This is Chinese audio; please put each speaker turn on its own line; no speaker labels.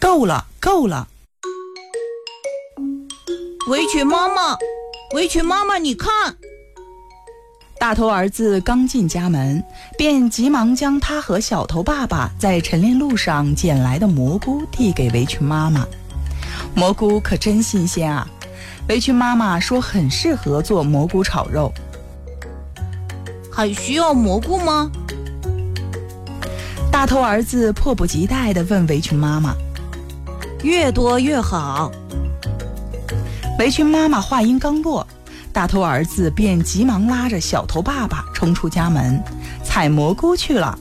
够了，够了！
围裙妈妈，围裙妈妈，你看！
大头儿子刚进家门，便急忙将他和小头爸爸在晨练路上捡来的蘑菇递给围裙妈妈。蘑菇可真新鲜啊！围裙妈妈说很适合做蘑菇炒肉。
还需要蘑菇吗？
大头儿子迫不及待地问围裙妈妈。
越多越好。
围裙妈妈话音刚落，大头儿子便急忙拉着小头爸爸冲出家门，采蘑菇去了。